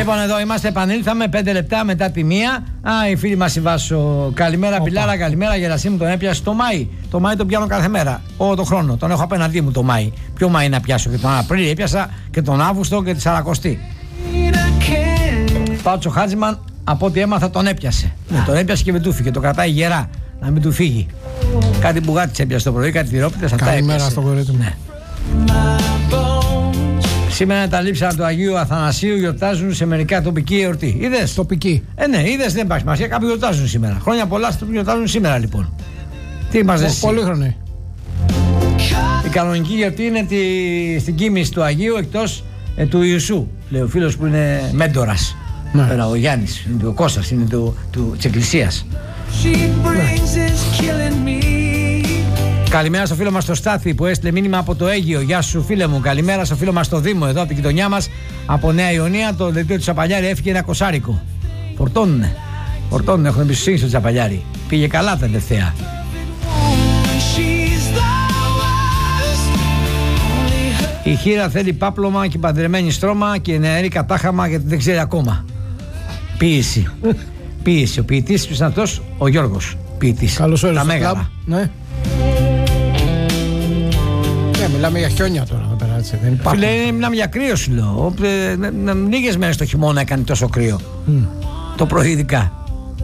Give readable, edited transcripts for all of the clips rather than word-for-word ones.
Λοιπόν, εδώ είμαστε, επανήλθαμε 5 λεπτά μετά τη 1. Η φίλη μας η Βάσο. Καλημέρα, Πιλάρα, καλημέρα. Γερασίμου, τον έπιασε το Μάη. Το Μάη τον πιάνω κάθε μέρα. Όλο τον χρόνο. Τον έχω απέναντί μου το Μάη. Ποιο Μάη να πιάσω? Και τον Απρίλιο έπιασα και τον Αύγουστο και τη Σαρακοστή. Πάτσο Χάτζημαν, από ό,τι έμαθα, τον έπιασε. Τον έπιασε και δεν του φύγε. Το κρατάει γερά, να μην του φύγει. Κάτι μπουγάτης έπιασε το πρωί, κάτι τυρόπιτες. Καλημέρα στο κορίτσι μου. Σήμερα τα λείψανα του Αγίου Αθανασίου γιορτάζουν σε μερικά τοπική εορτή. Είδες? Τοπική. Ναι, είδες, δεν υπάρχει σημασία. Κάποιοι γιορτάζουν σήμερα. Χρόνια πολλά που γιορτάζουν σήμερα, λοιπόν. Τι είμαστε εσύ? Πολύχρονοι. Η κανονική γιορτή είναι στην κοίμηση του Αγίου, εκτός του Ιησού. Λέει ο φίλος που είναι μέντορας. Ναι. Ο Γιάννης, είναι ο Κώστας, είναι της Εκκλησίας. Καλημέρα στο φίλο μας το Στάθη που έστειλε μήνυμα από το Αίγυο. Γεια σου φίλε μου. Καλημέρα στο φίλο μας το Δήμο εδώ από την γειτονιά μας από Νέα Ιωνία. Το δελτίο του Τσαπαλιάρη έφυγε ένα κοσάρικο. Φορτώνουνε. Έχουν εμπιστοσύνη στο Τσαπαλιάρη. Πήγε καλά τελευταία. Η Χήρα θέλει πάπλωμα και παντρεμένη στρώμα και νεαρή κατάχαμα γιατί δεν ξέρει ακόμα. Ποίηση. Ποίηση. Ο ποιητής είναι αυτός ο Γιώργος. Ποιητής. Καλώς όρισες. Τα μέγαρα. Ναι. Μιλάμε για χιόνια τώρα εδώ πέρα, έτσι. Δεν υπάρχει. Φίλε, μιλάμε για κρύο, σου λέω. Λίγες μέρες το χειμώνα έκανε τόσο κρύο. Το πρωί ειδικά.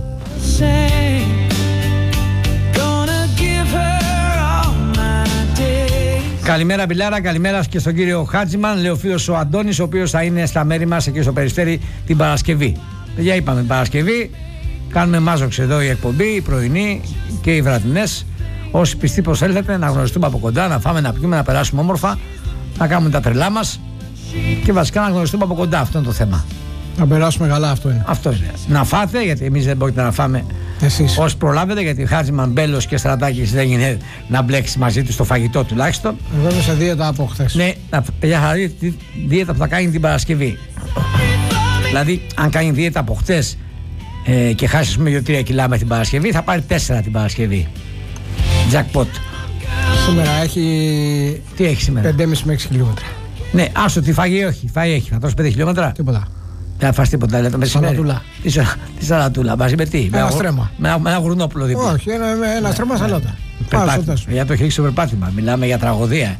Καλημέρα Μπιλάρα, καλημέρα και στον κύριο Χάτζημαν. Λέει ο φίλος ο Αντώνης, ο οποίος θα είναι στα μέρη μας εκεί στο Περιστέρι την Παρασκευή. Για είπαμε Παρασκευή, κάνουμε μάζοξ εδώ η εκπομπή, η πρωινή και οι βραδινές. Όσοι πιστοί προσέλθετε, να γνωριστούμε από κοντά, να φάμε, να πιούμε, να περάσουμε όμορφα, να κάνουμε τα τρελά μας και βασικά να γνωριστούμε από κοντά. Αυτό είναι το θέμα. Να περάσουμε καλά, αυτό είναι. Αυτό είναι. Να φάτε, γιατί εμείς δεν μπορείτε να φάμε όσοι προλάβετε, γιατί Χάτζημαν, Μπέλος και Στρατάκης δεν είναι να μπλέξει μαζί του στο φαγητό τουλάχιστον. Εγώ είμαι σε δίαιτα από χθες. Ναι, παιδιά, θα δείτε τη δίαιτα που θα κάνει την Παρασκευή. Δηλαδή, αν κάνει δίαιτα από χθες και χάσει 2-3 κιλά με την Παρασκευή, θα πάρει 4 την Παρασκευή. Jackpot. Σήμερα έχει. Τι έχει σήμερα? 5,5 με 6 χιλιόμετρα. Ναι, άσο τι φάγει, όχι. Φάει έχει. Θα τρώσει 5 χιλιόμετρα. Τίποτα. Δεν θα φας τίποτα, λέτε. Σαλατούλα. Τι σαλατούλα, μαζί με τι? Ένα στρέμμα. Με ένα γουρνόπουλο δίπλα. Όχι, ένα στρέμμα σαλάτα. Για το έχει ρίξει στο περπάτημα. Μιλάμε για τραγωδία.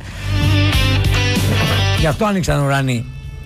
Γι' αυτό άνοιξαν ουρανοί.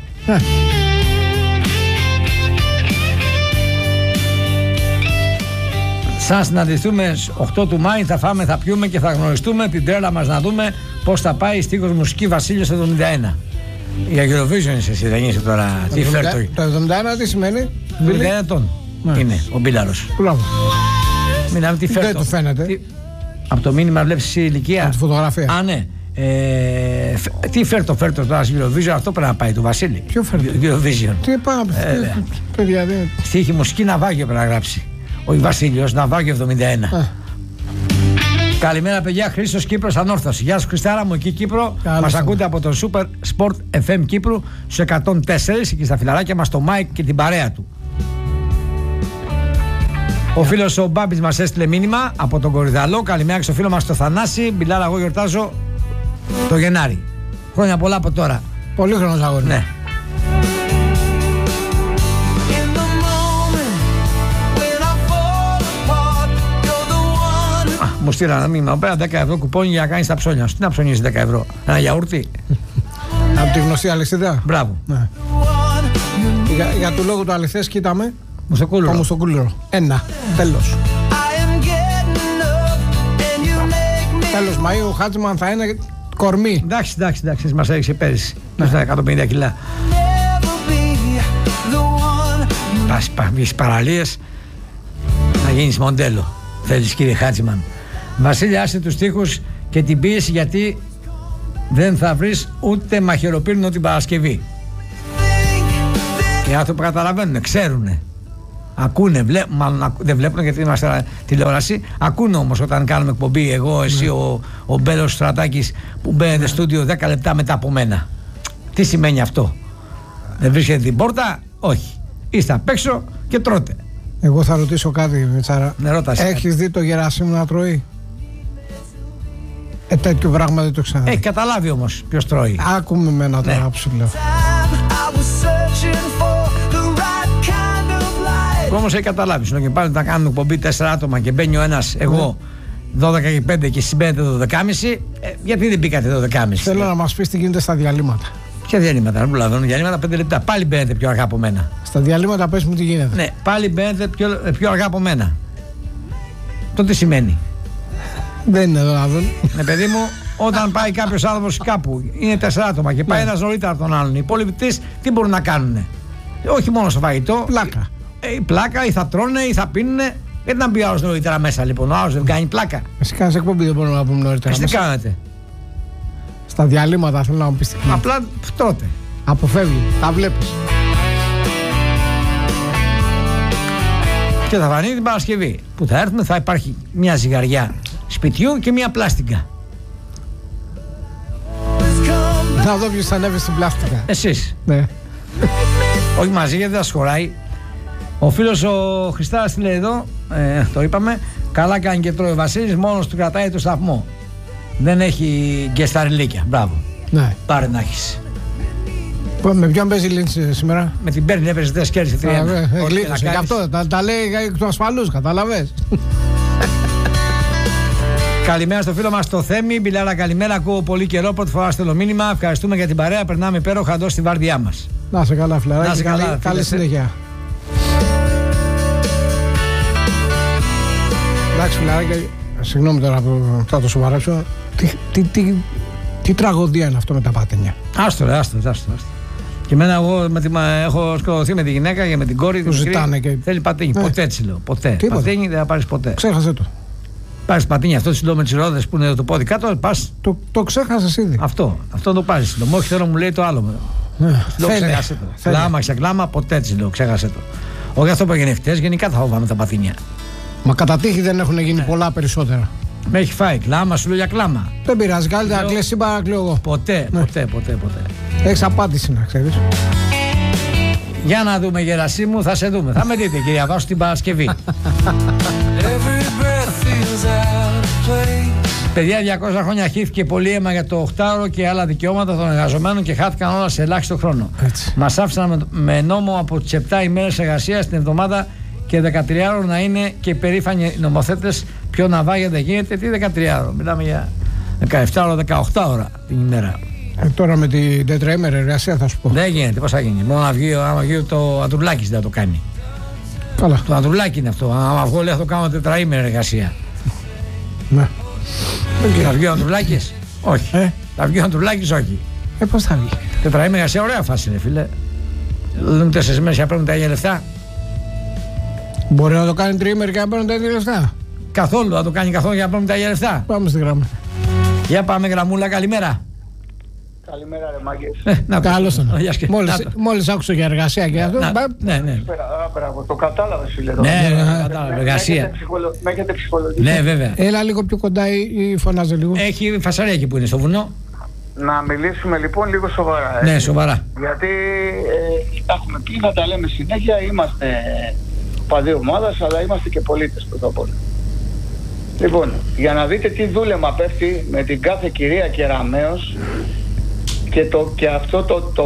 Σαν συναντηθούμε 8 του Μάη θα φάμε, θα πιούμε και θα γνωριστούμε την τρέλα μας να δούμε πώς θα πάει η στίχος μουσική Βασίλειος 71. Για Eurovision είσαι εσύ, δεν είσαι τώρα. Τι φέρτο. Το 71 τι σημαίνει? 71 ετών είναι ο Μπίλαρος. Μιλάμε τι φέρτο. Δεν του φαίνεται. Από το μήνυμα βλέπεις η ηλικία. Από τη φωτογραφία. Α, ναι. Τι φέρτο τώρα στο Eurovision, αυτό πρέπει να πάει του Βασίλη. Ποιο φέρτο? Eurovision. Τι πάμε, παιδιά. Στίχη μουσική Ναυάγιο πρέπει να γράψει. Ο Βασίλειος, Ναυάγιο 71. Καλημέρα παιδιά, Χρήστος Κύπρος Ανόρθωση. Γεια σου Χριστάρα μου, εκεί Κύπρο. Μας ακούτε από τον Super Sport FM Κύπρου στους 104, εκεί στα φιλαράκια μας, το Μάικ και την παρέα του. Ο φίλος ο Μπάμπης μας έστειλε μήνυμα από τον Κορυδαλό. Καλημέρα και στο φίλο μας το Θανάση. Μπιλάρα, εγώ γιορτάζω το Γενάρη. Χρόνια πολλά από τώρα. Πολύ χρόνος αγόρι. Ναι. Μου στείλανε ένα μήνυμα πέρα 10 ευρώ κουπόνι για να κάνεις τα ψώνια σου. Τι να ψωνίσεις 10 ευρώ? Ένα γιαούρτι? Από τη γνωστή αλυσίδα. Μπράβο. Ναι. Για του λόγου του αληθές κοίταμε. Μουστοκούλουρο. Το μουστοκούλουρο. Ένα. Τέλος. Τέλος Μαΐου ο Χάτζημαν θα είναι κορμί. Εντάξει. Μας έριξε πέρυσι. Στα 150 κιλά. Πας παραλίες να γίνεις μοντέλο. Θέλεις κύριε Χάτζημαν. Βασίλη, άσε τους στίχους και την πίεση, γιατί δεν θα βρεις ούτε μαχαιροπύρνο την Παρασκευή. Οι άνθρωποι καταλαβαίνουν, ξέρουνε. Ακούνε, μάλλον δεν βλέπουν γιατί είμαστε τηλεόραση. Ακούνε όμως όταν κάνουμε εκπομπή, εγώ, εσύ, ο Μπέλος Στρατάκης που μπαίνετε στούντιο 10 λεπτά μετά από μένα. Τι σημαίνει αυτό? Δεν βρίσκεται την πόρτα? Όχι. Είστε απ' έξω και τρώτε. Εγώ θα ρωτήσω κάτι, Μητσάρα. Έχεις δει το Γεράσιμο να τρώει? Τέτοιο πράγμα δεν το ξαναδεί. Έχει καταλάβει όμως ποιος τρώει. Άκουμε με ένα τώρα που σου λέω. Όμως έχει καταλάβει. Και πάλι να κάνουμε εκπομπή 4 άτομα και μπαίνει ο ένας, εγώ 12 και 5 και εσείς μπαίνετε 12.30, γιατί δεν μπήκατε 12.30? Θέλω να μας πεις τι γίνεται στα διαλύματα. Ποια διαλύματα? Δεν προλαβαίνω διαλύματα 5 λεπτά. Πάλι μπαίνετε πιο αργά από μένα. Στα διαλύματα πες μου τι γίνεται. Ναι, πάλι μπαίνετε πιο αργά από μένα. Το τι σημαίνει? Δεν είναι εδώ να δουν. Ναι, παιδί μου, όταν πάει κάποιος άνθρωπος κάπου, είναι 4 άτομα και πάει ένας νωρίτερα από τον άλλον, οι υπόλοιποι τι μπορούν να κάνουν? Όχι μόνο στο φαγητό. Πλάκα. Πλάκα, ή θα τρώνε ή θα πίνουνε. Γιατί να μπει ο άλλος νωρίτερα μέσα, λοιπόν? Ο άλλος δεν κάνει πλάκα. Εσύ κάνεις εκπομπή, δεν μπορούμε να πούμε νωρίτερα. Τι κάνετε? Στα διαλύματα θέλω να μου πεις. Απλά τρώτε. Αποφεύγει, τα βλέπεις. Και θα φανεί την Παρασκευή που θα έρθουμε, θα υπάρχει μια ζυγαριά σπιτιού και μια πλάστικα. Να δω ποιος θα ανέβει στην πλάστικα. Εσείς. Ναι. Όχι μαζί, γιατί δεν σας χωράει. Ο φίλος ο Χριστάρας λέει εδώ, το είπαμε, καλά κάνει και τρώει ο Βασίλης, μόνος του κρατάει το σταθμό. Δεν έχει γκεσταριλίκια. Μπράβο. Ναι. Πάρε να έχεις. Με ποιον παίζει η Λίντς σήμερα? Με την Μπέρνη έπαιζε 4 κέρδισε 3. Γλίτωσε. Γι' αυτό τα λέει εκ του ασφαλούς, καταλαβες. Καλημέρα στο φίλο μας το Θέμη. Μπιλάρα, καλημέρα. Ακούω πολύ καιρό. Πρώτη φορά στέλνω μήνυμα. Ευχαριστούμε για την παρέα. Περνάμε υπέροχα εδώ στη βάρδιά μας. Να σε καλά, φιλαράκι. Να σε καλά. Καλή συνέχεια. Εντάξει, φιλαράκι, συγγνώμη τώρα που θα το σοβαρέψω. Τι τραγωδία είναι αυτό με τα πατένια. Άστο. Και εμένα εγώ έχω σκοτωθεί με τη γυναίκα και με την κόρη. Του ζητάνε και. Θέλει πατίνι. Ποτέ έτσι λέω. Ποτέ. Πατίνι δεν θα πάρεις ποτέ. Ξέχασε το. Πάρεις πατίνι αυτό τσιλό με τις ρόδες που είναι το πόδι κάτω. Πας. Το ξέχασες ήδη. Αυτό το πάρεις. Όχι, θέλω μου λέει το άλλο. Ξέχασε το. Κλάμα, ποτέ έτσι λέω. Ξέχασε το. Όχι αυτό που έγινε χτες, γενικά θα φοβάμαι τα πατίνια. Μα κατά τύχη δεν έχουν γίνει πολλά περισσότερα. Με έχει φάει κλάμα, σου λέω για κλάμα. Δεν πειράζει, καλύτερα να κλαις ή παρά να κλαίω εγώ. Ποτέ. Έχεις απάντηση να ξέρεις. Για να δούμε, Γερασίμου, θα σε δούμε. Θα με δείτε, κυρία Βάσου, την Παρασκευή. Παιδιά, 200 χρόνια χύθηκε πολύ αίμα για το 8ωρο και άλλα δικαιώματα των εργαζομένων και χάθηκαν όλα σε ελάχιστο χρόνο. Μας άφησαν με νόμο από τις 7 ημέρες εργασίας την εβδομάδα και 13ωρο να είναι και περήφανοι νομοθέτες. Πιο ναυάγια δεν γίνεται. Τι 13ωρο? Μιλάμε για 17ωρο, 18ωρα την ημέρα. Τώρα με την τετραήμερη εργασία θα σου πω. Δεν γίνεται, πώς θα γίνει? Μόνο άμα βγει το Αντρουλάκης δεν θα το κάνει. Καλά. Το Αντρουλάκη είναι αυτό. Άμα βγω λέει θα το κάνω τετραήμερη εργασία. Ναι. Θα βγει ο Αντρουλάκης? Όχι. Θα βγει ο Αντρουλάκης? Όχι. Πώς θα βγει? Τετραήμερη εργασία, ωραία φάση ρε φίλε. Λέμε 4 μέρες για να παίρνουν τα ίδια λεφτά. Μπορεί να το κάνει τριήμερη και να παίρνουν τα ίδια λεφτά. Καθόλου, να το κάνει καθόλου για να παίρνουν τα ίδια λεφτά. Πάμε στη γραμμή. Για πάμε, γραμμούλα, καλημέρα. Καλημέρα, ρε Μάγκες. Καλώς ήρθατε. Μόλις άκουσα για εργασία και αυτό. Ναι. Μπράβο, το κατάλαβες, φίλε. Ναι, κατάλαβα. Εργασία. Με έχετε ψυχολογήσει. Ναι, βέβαια. Έλα λίγο πιο κοντά ή φωνάζε λίγο. Έχει φασαρία εκεί που είναι, στο βουνό. Να μιλήσουμε λοιπόν λίγο σοβαρά. Ναι, σοβαρά. Γιατί τα έχουμε πει, να τα λέμε συνέχεια. Είμαστε παδί ομάδας, αλλά είμαστε και πολίτες πρώτα απ' όλα. Λοιπόν, για να δείτε τι δούλεμα πέφτει με την κάθε κυρία Κεραμέως και αυτό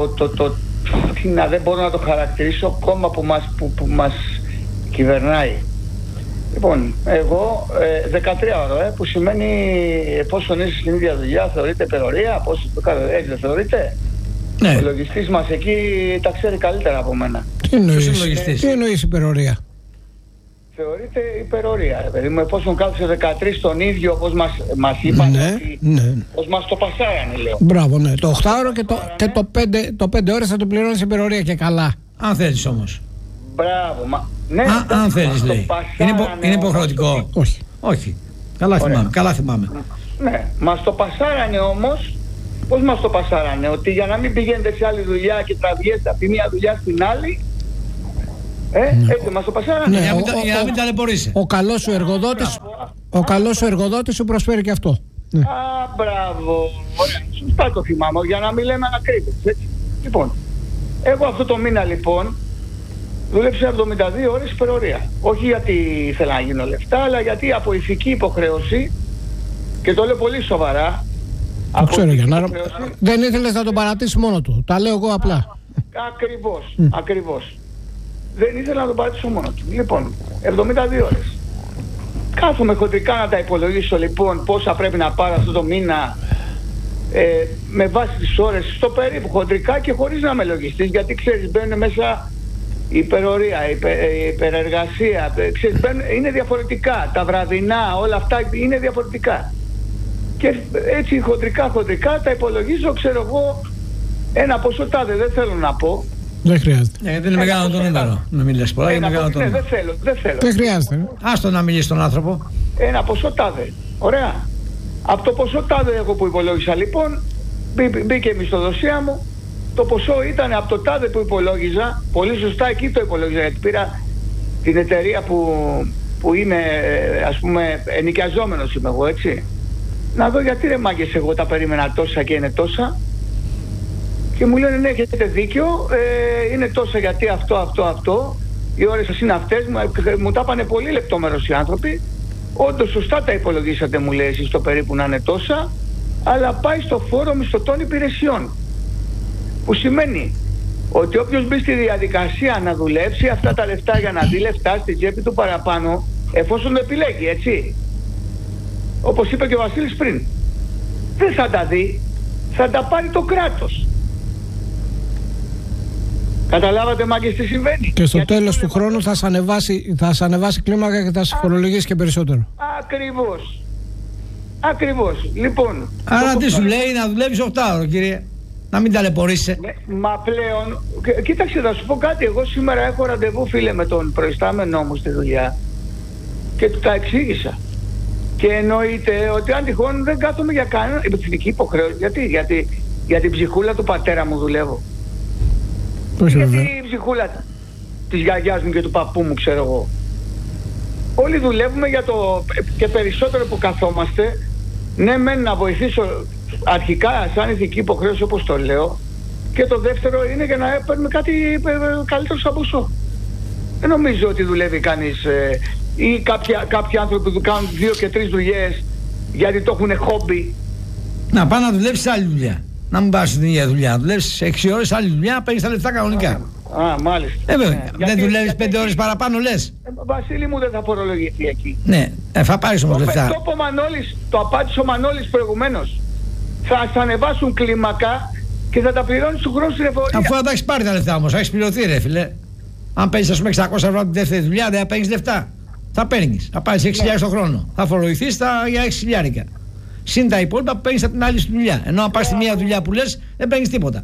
δεν μπορώ να το χαρακτηρίσω, κόμμα που μας κυβερνάει. Λοιπόν, εγώ 13ωρο, που σημαίνει εφόσον είσαι στην ίδια δουλειά θεωρείται υπερορία, έτσι δεν θεωρείται? Ναι. Ο λογιστής μας εκεί τα ξέρει καλύτερα από μένα. Τι εννοείς υπερορία? Θεωρείται υπερορία, ρε παιδί μου, εφόσον κάθισε 13 τον ίδιο όπως μας είπαν, πως μας το πασάρανε, λέω. Μπράβο, ναι. Το 8ωρο και το 5 ώρες θα το πληρώνεις υπερορία και καλά. Αν θέλεις όμως. Μπράβο, ναι. Αν θέλεις λέει. Είναι υποχρεωτικό? Όχι. Καλά θυμάμαι. Ναι, μας το πασάρανε όμως. Πώς μας το πασάρανε? Ότι για να μην πηγαίνετε σε άλλη δουλειά και τραβιέστε από τη μία δουλειά στην άλλη. Έτσι μας το πασάρανε. Για να μην ταλαιπωρείσαι. Ο καλός σου εργοδότης σου προσφέρει και αυτό. Μπράβο. Σωστά το θυμάμαι, για να μην λέμε ανακρίτες, έτσι. Λοιπόν, εγώ αυτό το μήνα λοιπόν δούλεψα 72 ώρες υπερορία. Όχι γιατί ήθελα να γίνω λεφτά, αλλά γιατί από ηθική υποχρέωση, και το λέω πολύ σοβαρά. Το ξέρω, Γιάννα. Δεν ήθελες να τον παρατήσεις μόνο του. Τα λέω εγώ απλά. Ακριβώς. δεν ήθελα να τον πατήσω μόνο του. Λοιπόν, 72 ώρες. Κάθομαι χοντρικά να τα υπολογίσω λοιπόν πόσα πρέπει να πάρω αυτό το μήνα με βάση τις ώρες στο περίπου χοντρικά και χωρίς να με λογιστείς, γιατί ξέρεις μπαίνουν μέσα η υπερορία, η υπερεργασία, ξέρεις, είναι διαφορετικά, τα βραδινά, όλα αυτά είναι διαφορετικά. Και έτσι χοντρικά τα υπολογίζω, ξέρω εγώ, ένα ποσό τάδε, δεν θέλω να πω. Δεν χρειάζεται. Δεν είναι μεγάλο το νούμερο. Να μιλήσεις πολλά, είναι μεγάλο το νούμερο. Δεν θέλω. Δεν χρειάζεται. Άστο να μιλήσει τον άνθρωπο. Ένα ποσό τάδε. Ωραία. Από το ποσό τάδε εγώ που υπολόγισα λοιπόν, μπήκε η μισθοδοσία μου. Το ποσό ήταν από το τάδε που υπολόγιζα. Πολύ σωστά εκεί το υπολόγιζα, γιατί πήρα την εταιρεία που είμαι, ας πούμε, ενοικιαζόμενος είμαι εγώ, έτσι. Να δω γιατί ρε μάγκες εγώ τα περίμενα τόσα και είναι τόσα. Και μου λένε ναι, έχετε δίκιο, είναι τόσα γιατί αυτό. Οι ώρες σας είναι αυτές, μου τα πάνε πολύ λεπτόμερος οι άνθρωποι. Όντως σωστά τα υπολογίσατε, μου λέει, εσείς το περίπου να είναι τόσα, αλλά πάει στο φόρο μισθωτών υπηρεσιών. Που σημαίνει ότι όποιος μπει στη διαδικασία να δουλέψει αυτά τα λεφτά για να δει λεφτά στη τσέπη του παραπάνω, εφόσον το επιλέγει, έτσι. Όπως είπε και ο Βασίλης πριν, δεν θα τα δει, θα τα πάρει το κράτος. Καταλάβατε μάγκες τι συμβαίνει? Και στο τέλος του χρόνου θα σε ανεβάσει κλίμακα και θα σε φορολογήσει και περισσότερο. Ακριβώς. Λοιπόν. Άρα τι σου λέει, να δουλεύεις 8 ώρες, κύριε? Να μην ταλαιπωρείσαι. Μα πλέον, κοίταξε, θα σου πω κάτι. Εγώ σήμερα έχω ραντεβού, φίλε, με τον προϊστάμενό μου στη δουλειά και του τα εξήγησα. Και εννοείται ότι αν τυχόν δεν κάθομαι για κανένα εθνική υποχρέωση. Γιατί για την ψυχούλα του πατέρα μου δουλεύω. Γιατί η ψυχούλα της γιαγιάς μου και του παππού μου, ξέρω εγώ. Όλοι δουλεύουμε για το... και περισσότερο που καθόμαστε. Ναι, μεν να βοηθήσω αρχικά σαν ηθική υποχρέωση, όπως το λέω. Και το δεύτερο είναι για να παίρνουμε κάτι καλύτερο σαν ποσό. Δεν νομίζω ότι δουλεύει κανείς ή κάποιοι άνθρωποι που κάνουν 2 και 3 δουλειές γιατί το έχουν χόμπι. Να πάνε να δουλεύεις άλλη δουλειά. Να μην πας στην ίδια δουλειά. Να δουλεύεις 6 ώρες άλλη δουλειά, παίρνεις τα λεφτά κανονικά. Μάλιστα. Δεν δουλεύεις 5 ώρες παραπάνω, λες? Βασίλη μου, δεν θα φορολογηθεί εκεί. Ναι, θα πάρεις όμως λεφτά. Το απάντησε ο Μανώλης προηγουμένως. Θα σε ανεβάσουν κλίμακα και θα τα πληρώνεις του χρόνου στην εφορία. Αφού θα τα έχεις πάρει τα λεφτά όμως, θα έχεις πληρωθεί, ρε φίλε. Αν παίρνεις, ας πούμε, 600 ευρώ την δεύτερη δουλειά, δεν θα παίρνεις λεφτά. Θα παίρνεις. Θα πάρεις 6.000 το χρόνο. Θα φορολογηθείς για 6.000. Συν τα υπόλοιπα που παίρνεις από την άλλη δουλειά. Ενώ αν πας στη μία δουλειά που λες, δεν παίρνεις τίποτα.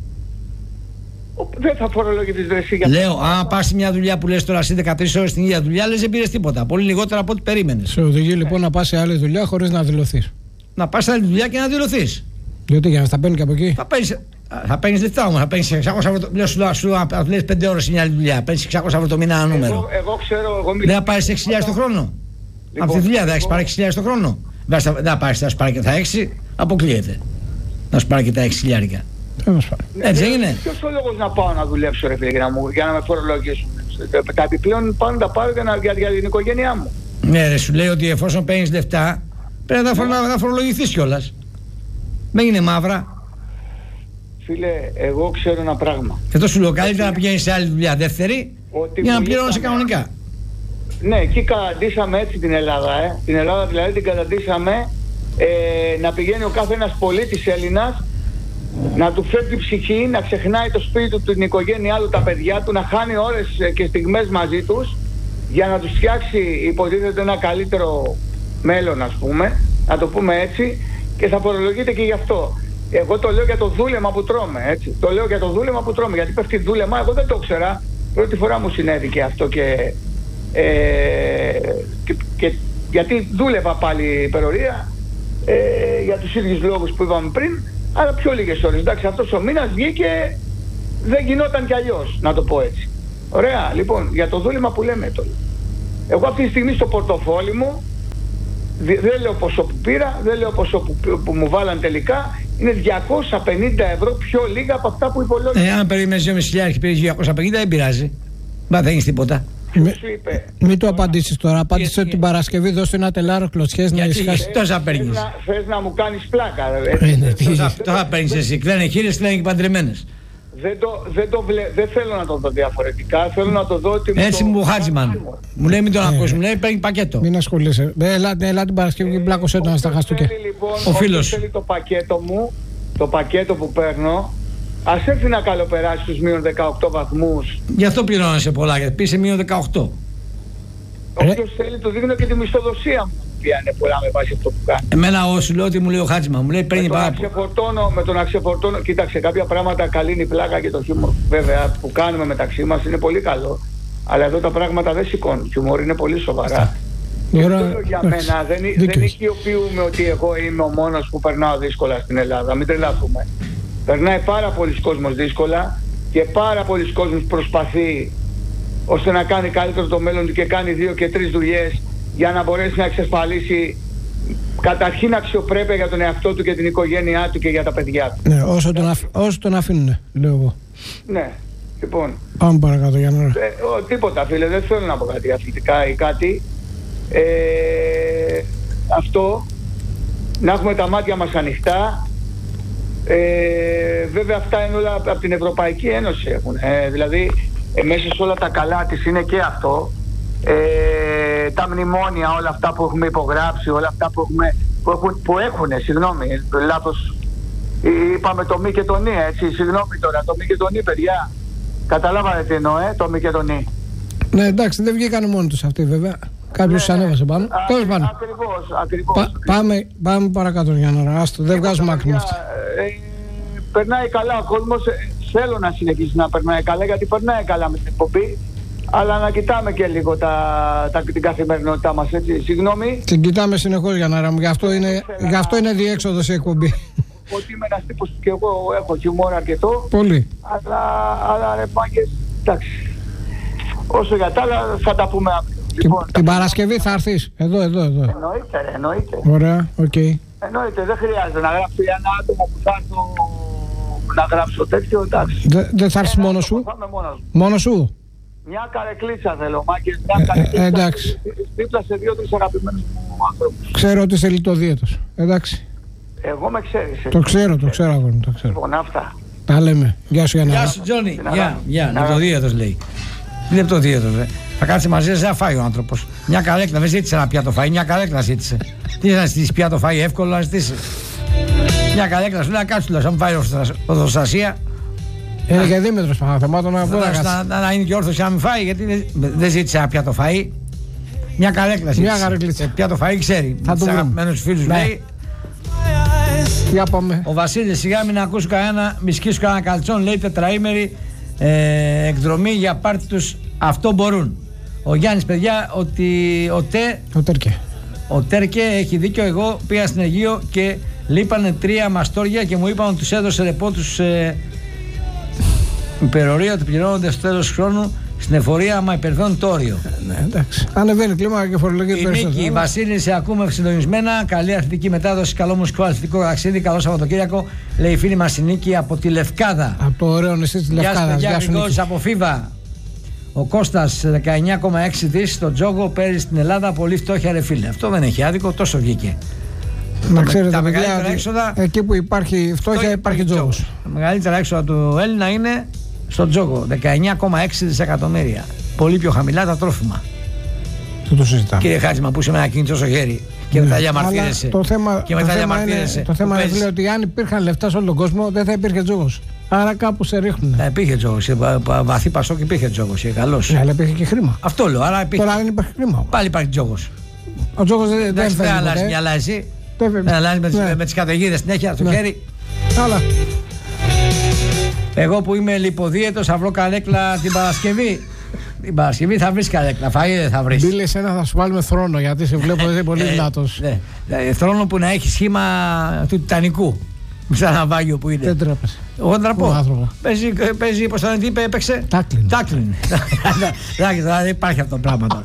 Δεν θα φορολογηθείς, ρε εσύ. Λέω, αν πας στη μια δουλειά που λες τώρα συν 13 ώρες στην ίδια δουλειά, λες δεν πήρες τίποτα. Πολύ λιγότερα από ό,τι περίμενες. Σε οδηγεί λοιπόν να πας σε άλλη δουλειά χωρίς να δηλωθείς. Να πας σε άλλη δουλειά και να δηλωθείς. Γιατί για να τα παίρνει και από εκεί. Θα παίρνεις λεφτά όμως. Θα παίρνεις 600 ευρώ. Λέω σου λες 5 ώρες σε μια άλλη δουλειά. Παίρνεις 600 ευρώ το μήνα ένα νούμερο. Εγώ ξέρω. Δεν θα πάρεις 6.000 το χρόνο. Από τη δουλειά θα έχεις πάρει 6.000 το χρόνο. Δεν θα πάρεις, θα σου πάρει και τα 6, αποκλείεται. Να σου πάρει και τα 6.000. Έτσι έγινε. Ποιος ο λόγος να πάω να δουλέψω, ρε φίλε, για να με φορολογήσουν? Τα επιπλέον πάνω τα πάρω για την οικογένειά μου. Ναι, ρε, σου λέει ότι εφόσον παίρνεις λεφτά πρέπει να φορολογηθείς κιόλας. Δεν είναι μαύρα. Φίλε, εγώ ξέρω ένα πράγμα. Και αυτό σου λέω, καλύτερα να πηγαίνεις σε άλλη δουλειά δεύτερη για να πληρώνεις κανονικά. Ναι, εκεί καταντήσαμε έτσι την Ελλάδα. Την Ελλάδα δηλαδή την καταντήσαμε να πηγαίνει ο κάθε ένας πολίτης Έλληνας να του φέρει την ψυχή, να ξεχνάει το σπίτι του, την οικογένειά του, τα παιδιά του, να χάνει ώρες και στιγμές μαζί τους για να τους φτιάξει υποτίθεται ένα καλύτερο μέλλον, ας πούμε, να το πούμε έτσι, και θα φορολογείται και γι' αυτό. Εγώ το λέω για το δούλεμα που τρώμε, έτσι. Το λέω για το δούλεμα που τρώμε, γιατί πέφτει δούλεμα, εγώ δεν το ήξερα. Πρώτη φορά μου συνέβη και αυτό και γιατί δούλευα πάλι υπερορία για τους ίδιους λόγους που είπαμε πριν, αλλά πιο λίγες ώρες. Εντάξει, αυτός ο μήνας βγήκε, δεν γινόταν κι αλλιώς, να το πω έτσι. Ωραία, λοιπόν, για το δούλεμα που λέμε τώρα. Εγώ αυτή τη στιγμή στο πορτοφόλι μου, δεν λέω ποσό που πήρα, δεν λέω ποσό που μου βάλαν τελικά, είναι 250 ευρώ πιο λίγα από αυτά που υπολόγισα. Αν περιμένεις 2.500 και πήρες 250, δεν πειράζει. Μα δεν έχεις τίποτα. Μην το απαντήσεις τώρα. Απάντησε ότι την Παρασκευή δώσε ένα τελάρο κλωτσιές να ησυχάσεις. Τόσα παίρνεις. Θες να μου κάνεις πλάκα, Τόσα παίρνεις εσύ. Κλαίνε χείρες, κλαίνε και παντρεμένες. Δεν θέλω να το δω διαφορετικά. Θέλω να το δω ότι. Έτσι μου ο Χάτζημαν. Μου λέει μην τον ακούσει, μου λέει παίρνει πακέτο. Μην ασχολείσαι. Έλα την Παρασκευή και πλάκωσέ τον στα Χαστούκια. Λοιπόν, ο φίλος. θέλει το πακέτο μου, το πακέτο που παίρνω, ας έρθει να καλοπεράσει τους μείον 18 βαθμούς. Γι' αυτό πληρώνεσαι πολλά, γιατί πήγε μείον 18. Όποιος θέλει, του δείχνω και τη μισθοδοσία μου. Είναι πολλά με βάση αυτό που κάνει. Εμένα σου λέω ότι μου λέει ο Χάτζημαν, μου λέει παίρνει πάρα πολύ. Με το να ξεφορτώνω, κοίταξε, κάποια πράγματα καλή είναι η πλάκα και το χιούμορ βέβαια που κάνουμε μεταξύ μας είναι πολύ καλό. Αλλά εδώ τα πράγματα δεν σηκώνουν. Χιούμορ είναι πολύ σοβαρά. Για μένα δεν οικειοποιούμε ότι εγώ είμαι ο μόνος που περνάω δύσκολα στην Ελλάδα. Μην τρελαθούμε. Περνάει πάρα πολλοί κόσμος δύσκολα και πάρα πολλοί κόσμος προσπαθεί ώστε να κάνει καλύτερο το μέλλον του και κάνει 2 και 3 δουλειές για να μπορέσει να εξασφαλίσει καταρχήν αξιοπρέπεια για τον εαυτό του και την οικογένειά του και για τα παιδιά του. Ναι, όσο τον αφήνουν, λέω εγώ. Ναι, λοιπόν. Πάμε παρακάτω για να... Τίποτα φίλε, δεν θέλω να πω κάτι αθλητικά ή κάτι. Αυτό, να έχουμε τα μάτια μας ανοιχτά. Βέβαια αυτά είναι όλα από την Ευρωπαϊκή Ένωση έχουν. Δηλαδή μέσα σε όλα τα καλά της είναι και αυτό. Τα μνημόνια, όλα αυτά που έχουμε υπογράψει, όλα αυτά που έχουν, συγγνώμη, λάθος, είπαμε το μη και το νη, έτσι, συγγνώμη τώρα, το μη και το νη, παιδιά, καταλάβατε τι εννοώ, το μη και το νη. Ναι, εντάξει, δεν βγήκαν μόνοι τους αυτοί βέβαια, κάποιος ανέβασε πάνω. Τέλος πάντων. Ακριβώς. Πάμε παρακάτω για να άστο, δεν βγάζουμε άκρη με αυτά. Περνάει καλά ο κόσμος, θέλω να συνεχίσει να περνάει καλά, γιατί περνάει καλά με την εκπομπή. Αλλά να κοιτάμε και λίγο την καθημερινότητά μας, έτσι. Συγγνώμη. Την κοιτάμε συνεχώς για να ράμε. Γι' αυτό είναι διέξοδος η εκπομπή. Ότι είμαι ένας τύπος και εγώ έχω χιούμορ αρκετό. Πολύ. Αλλά ρε μάγκες, εντάξει. Όσο για τα άλλα θα τα πούμε αύριο. Λοιπόν, την Παρασκευή θα έρθεις. Εδώ. Εννοείται. Ωραία, οκ. Εννοείται, δεν χρειάζεται να γράψει ένα άτομο που θα έρθω να γράψω τέτοιο, εντάξει. Δεν θα έρθεις μόνος σου. Μόνος σου. Μια καρεκλίτσα θέλω, Μάκης, μια καρεκλίτσα. Εντάξει. Δίπλα σε 2-3 αγαπημένους μου άνθρωπους. Ξέρω ότι είσαι λιτοδίαιτος. Εντάξει. Εγώ με ξέρεις. Το ξέρω αγόρι μου, το ξέρω. Λοιπόν, αυτά. Τα λέμε. Γεια σου Γιάννα. Γεια σου Τζόνι. Γεια, λιτοδίαιτος λέει. Είναι λιτοδίαιτος, θα κάτσει μαζί, δεν θα φάει ο άνθρωπος. Μια καρέκλα, δεν ζήτησε ένα πιάτο φαΐ, μια καρέκλα ζήτησε. Τι να ζητήσει πιάτο φαΐ, εύκολο να ζητήσει. Μια καρέκλα σου λέει, κάτσε τουλάχιστον, αν πάει οδοστασία. Είναι και Δήμητρος Παναθεμάτων να είναι και όρθος να μην φάει, γιατί δεν ζήτησε ένα πιάτο φαΐ. Μια καρέκλα ζήτησε. Μια καρέκλα. Πιάτο φαΐ ξέρει. Θα το αγαπημένους φίλους λέει. Για πάμε. Ο Βασίλης, σιγά μην ακούσω κανένα, μη σκίσω κανένα καλτσόν, λέει τετραήμερη εκδρομή για πάρτι τους, αυτό μπορούν. Ο Γιάννης, παιδιά, ότι ο Τέρκε έχει δίκιο. Εγώ πήγα στην Αιγείο και λείπανε 3 μαστόρια και μου είπαν ότι τους έδωσε ρεπό τους υπερορία ότι πληρώνονται στο τέλος του χρόνου στην εφορία άμα υπερβαίνουν το όριο. Ναι, εντάξει. Ανεβαίνει κλίμα και φορολογία περισσότερο. Η Νίκη, Βασίλη, σε ακούμε συντονισμένα. Καλή αθλητική μετάδοση, καλό μουσικό αθλητικό ταξίδι. Καλό Σαββατοκύριακο. Λέει η φίλη μας η Νίκη από τη Λευκάδα. Από το ωραίο νησί τη Λευκάδα. Γεια σου, Νίκη. Από Φίβα. Ο Κώστας 19,6 δις στο τζόγο πέρυσι στην Ελλάδα. Πολύ φτώχεια, ρε φίλε. Αυτό δεν έχει άδικο, τόσο βγήκε. Να ξέρετε, τα παιδιά, μεγαλύτερα έξοδα, εκεί που υπάρχει φτώχεια υπάρχει τζόγος. Τα μεγαλύτερα έξοδα του Έλληνα είναι στο τζόγο. 19,6 δισεκατομμύρια. Πολύ πιο χαμηλά τα τρόφιμα. Το συζητάμε. Κύριε Χάτζημα, που είσαι με ένα κινητό στο χέρι και μετά διαμαρτύρεσαι. Το θέμα είναι ότι αν υπήρχαν λεφτά σε όλο τον κόσμο δεν θα υπήρχε τζόγος. Άρα κάπου σε ρίχνουν. Θα υπήρχε τζόγος. Βαθύ Πασόκ υπήρχε τζόγος. Καλός. Ναι, αλλά υπήρχε και χρήμα. Αυτό λέω. Άρα υπήρχε... Τώρα δεν υπάρχει χρήμα. Πάλι υπάρχει τζόγος. Ο τζόγος δεν αλλάζει μυαλά εσύ. Δεν αλλάζει με τις καταιγίδες συνέχεια στο χέρι. Αλλά. Εγώ που είμαι λιποδίαιτος θα βρω καρέκλα την Παρασκευή. Την Παρασκευή θα βρεις καρέκλα, φαΐ δεν θα βρεις. Μπίλε εσένα θα σου βάλουμε θρόνο γιατί σε βλέπω δεν είσαι πολύ δυνατός. Θρόνο που να έχει σχήμα του Τιτανικού. Σαν ναυάγιο που είναι. Δεν τρέπεσαι. Εγώ δεν τραπώ. Παίζει, πώς θα την έπαιξε. Τάκλιν. Δεν υπάρχει αυτό το πράγμα τώρα.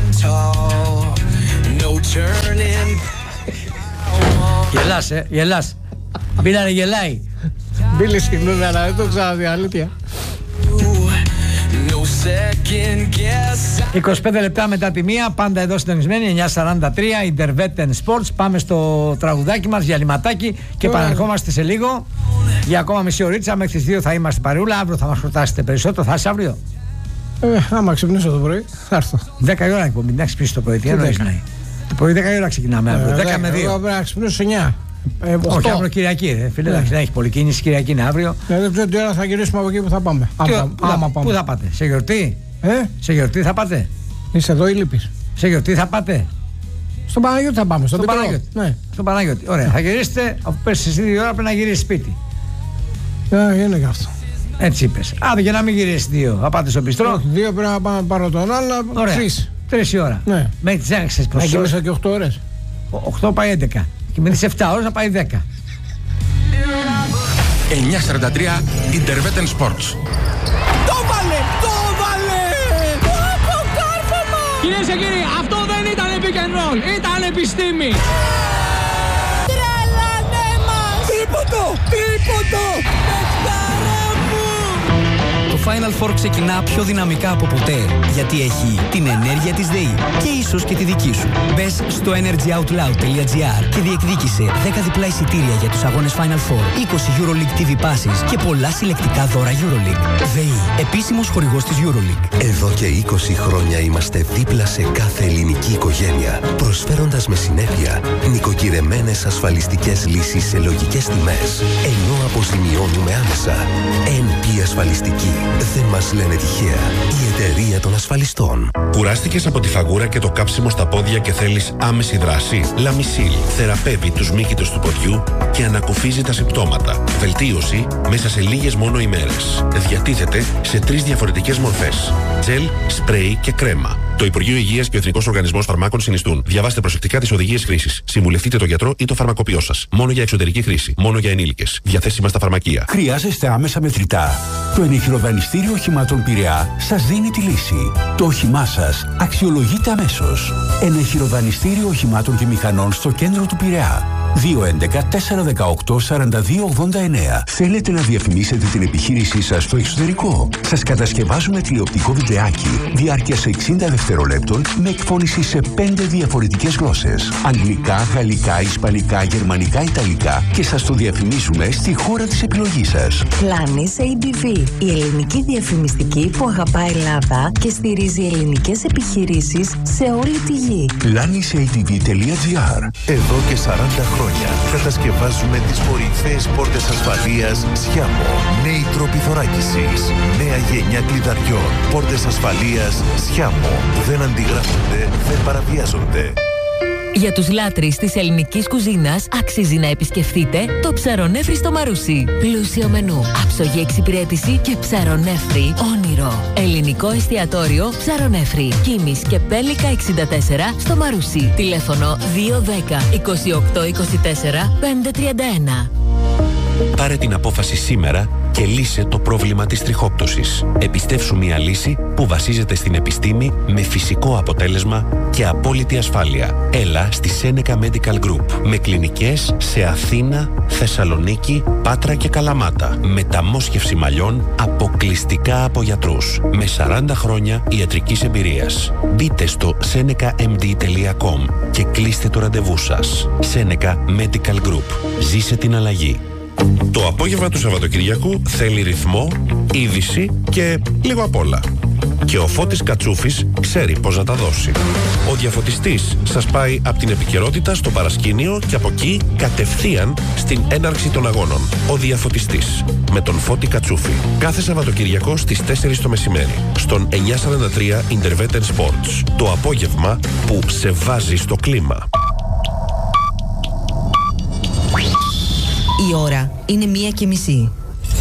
Γελάς. Μπίλανε γελάει. Μπίλε συγγνώμη αλλά δεν το ξαναδεί αλήθεια. 25 λεπτά μετά τη μία, πάντα εδώ συντονισμένοι, 9:43, Intervetten Sports. Πάμε στο τραγουδάκι μας, διαλυματάκι και επαναρχόμαστε σε λίγο για ακόμα μισή ωρίτσα. Μέχρι τις 2 θα είμαστε παρεούλα. Αύριο θα μας ρωτάσετε περισσότερο. Θα είσαι αύριο? Άμα ξυπνήσω το πρωί, θα έρθω. 10 η ώρα εκπομπή, να ξυπνήσει το πρωί. Τι εννοείς να είναι? Το πρωί 10 η ώρα ξεκινάμε αύριο. 10 με 2. Εγώ πρέπει να ξυπνήσω σε 9. Όχι, αύριο Κυριακή, ρε φίλε. Δεν έχει πολλή κίνηση. Κυριακή είναι αύριο. Δεν ξέρω τι ώρα θα γυρίσουμε από εκεί που θα πάμε. Πού θα πάτε, σε γιορτή? Σε γιορτή θα πάτε? Είσαι εδώ ή λείπεις? Σε γιορτή θα πάτε? Στον Παναγιώτη θα πάμε. Στον Παναγιώτη. Ναι. Στον Παναγιώτη. Ωραία. Θα γυρίσετε, αφού πέσει στις 2 η ώρα πρέπει να γυρίσει σπίτι. Είναι και αυτό. Έτσι είπες. Άντε και να μην γυρίσει 2. Θα πάτε στο πιστρό. 2 πρέπει να πάμε, πάρω τον άλλο. 3 η ώρα. Ναι. Μέχρι τις 6 να κοιμήσω και 8 ώρες. 8 πάει 11. Κοιμηθείς 7 ώρες να πάει 10. 9:43 Intervetten Sports. Το βάλε! Το βάλε! Το κάρφωμα! Κυρίες και κύριοι, αυτό δεν ήταν pick and roll, ήταν επιστήμη! Τρελάνε μας! Τίποτο! Τίποτο! Παιχτάρα μου! Το Final Four ξεκινά πιο δυναμικά από ποτέ, γιατί έχει την ενέργεια της ΔΕΗ και ίσως και τη δική σου. Μπες στο energyoutloud.gr και διεκδίκησε 10 διπλά εισιτήρια για τους αγώνες Final Four, 20 EuroLeague TV passes και πολλά συλλεκτικά δώρα EuroLeague. ΔΕΗ, επίσημος χορηγός της EuroLeague. Εδώ και 20 χρόνια είμαστε δίπλα σε κάθε ελληνική οικογένεια, προσφέροντας με συνέπεια νοικοκυρεμένες ασφαλιστικές λύσεις σε λογικές τιμές, ενώ αποζημιώνουμε άμεσα. NP Ασφαλιστική. Δεν μας λένε τυχαία. Η εταιρεία των ασφαλιστών. Κουράστηκες από τη φαγούρα και το κάψιμο στα πόδια και θέλεις άμεση δράση? Λαμισίλ θεραπεύει τους μύκητους του ποδιού και ανακουφίζει τα συμπτώματα. Βελτίωση μέσα σε λίγες μόνο ημέρες. Διατίθεται σε 3 διαφορετικές μορφές: τζελ, σπρέι και κρέμα. Το Υπουργείο Υγείας και ο Εθνικός Οργανισμός Φαρμάκων συνιστούν. Διαβάστε προσεκτικά τις οδηγίες χρήσης. Συμβουλευτείτε τον γιατρό ή το φαρμακοποιό σας. Μόνο για εξωτερική χρήση. Μόνο για ενήλικες. Διαθέσιμα στα φαρμακεία. Χρειάζεστε άμεσα μετρητά? Το Ενεχειροδανιστήριο Οχημάτων Πειραιά σας δίνει τη λύση. Το όχημά σας αξιολογείται αμέσως. Ενεχειροδανιστήριο Οχημάτων και Μηχανών στο κέντρο του Πειραιά. 211-418-4289. Θέλετε να διαφημίσετε την επιχείρησή σας στο εξωτερικό? Σας κατασκευάζουμε τηλεοπτικό βιντεάκι διάρκειας 60 δευτερολέπτων με εκφώνηση σε 5 διαφορετικές γλώσσες: αγγλικά, γαλλικά, ισπανικά, γερμανικά, ιταλικά, και σας το διαφημίζουμε στη χώρα της επιλογής σας. Planis ADV, η ελληνική διαφημιστική που αγαπάει Ελλάδα και στηρίζει ελληνικές επιχειρήσεις σε όλη τη γη. planisADV.gr. Εδώ και 40 χρόνια κατασκευάζουμε τις κορυφαίες πόρτες ασφαλείας Σιάμο. Νέοι τρόποι θωράκισης, νέα γενιά κλειδαριών. Πόρτες ασφαλείας Σιάμο. Δεν αντιγράφονται, δεν παραβιάζονται. Για τους λάτρεις της ελληνικής κουζίνας αξίζει να επισκεφτείτε το Ψαρονέφρι στο Μαρούσι. Πλούσιο μενού, άψογη εξυπηρέτηση και ψαρονέφρι όνειρο. Ελληνικό εστιατόριο Ψαρονέφρι. Κίμης και Πέλικα 64 στο Μαρούσι. Τηλέφωνο 210 28 24 531. Πάρε την απόφαση σήμερα και λύσε το πρόβλημα της τριχόπτωσης. Επιστεύσου μια λύση που βασίζεται στην επιστήμη με φυσικό αποτέλεσμα και απόλυτη ασφάλεια. Έλα στη Seneca Medical Group με κλινικές σε Αθήνα, Θεσσαλονίκη, Πάτρα και Καλαμάτα. Μεταμόσχευση μαλλιών αποκλειστικά από γιατρούς. Με 40 χρόνια ιατρικής εμπειρίας. Μπείτε στο senecamd.com και κλείστε το ραντεβού σας. Seneca Medical Group. Ζήσε την αλλαγή. Το απόγευμα του Σαββατοκυριακού θέλει ρυθμό, είδηση και λίγο απ' όλα. Και ο Φώτης Κατσούφης ξέρει πώς να τα δώσει. Ο διαφωτιστής σας πάει από την επικαιρότητα στο παρασκήνιο και από εκεί κατευθείαν στην έναρξη των αγώνων. Ο διαφωτιστής με τον Φώτη Κατσούφη. Κάθε Σαββατοκυριακό στις 4 το μεσημέρι. Στον 943 Intervetten Sports. Το απόγευμα που σε βάζει στο κλίμα. Η ώρα είναι 1:30.